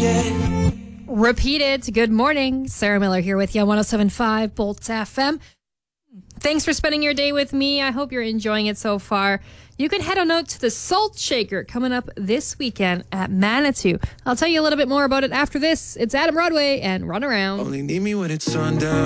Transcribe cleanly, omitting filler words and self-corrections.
Repeat it. Good morning. Sarah Miller here with you on 107.5 Bolt FM. Thanks for spending your day with me. I hope you're enjoying it so far. You can head on out to the Salt Shaker coming up this weekend at Manitou. I'll tell you a little bit more about it after this. It's Adam Broadway and Run Around. Only need me when it's sundown.